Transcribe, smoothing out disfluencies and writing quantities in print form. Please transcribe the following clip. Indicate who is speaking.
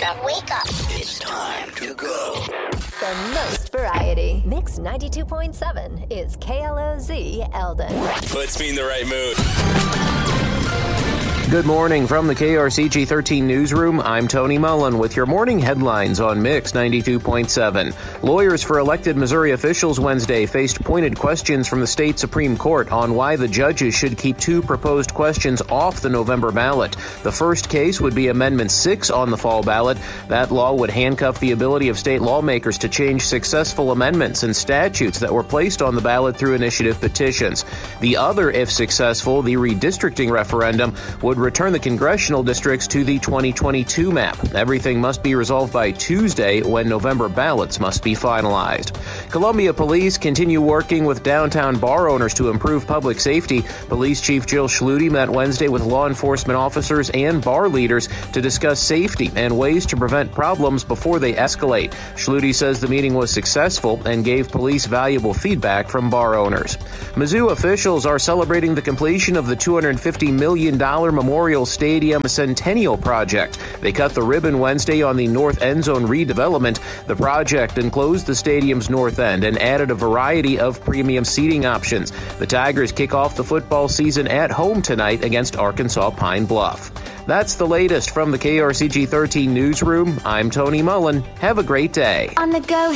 Speaker 1: up. Wake up. It's time to go.
Speaker 2: The most variety. Mix 92.7 is KLOZ Eldon.
Speaker 3: Puts me in the right mood.
Speaker 4: Good morning from the KRCG 13 newsroom. I'm Tony Mullen with your morning headlines on Mix 92.7. Lawyers for elected Missouri officials Wednesday faced pointed questions from the state Supreme Court on why the judges should keep two proposed questions off the November ballot. The first case would be Amendment 6 on the fall ballot. That law would handcuff the ability of state lawmakers to change successful amendments and statutes that were placed on the ballot through initiative petitions. The other, if successful, the redistricting referendum, would return the congressional districts to the 2022 map. Everything must be resolved by Tuesday, when November ballots must be finalized. Columbia police continue working with downtown bar owners to improve public safety. Police Chief Jill Schluty met Wednesday with law enforcement officers and bar leaders to discuss safety and ways to prevent problems before they escalate. Schluty says the meeting was successful and gave police valuable feedback from bar owners. Mizzou officials are celebrating the completion of the $250 million Memorial Stadium Centennial Project. They cut the ribbon Wednesday on the north end zone redevelopment. The project enclosed the stadium's north end and added a variety of premium seating options. The Tigers kick off the football season at home tonight against Arkansas Pine Bluff. That's the latest from the KRCG 13 newsroom. I'm Tony Mullen. Have a great day.
Speaker 5: On the go.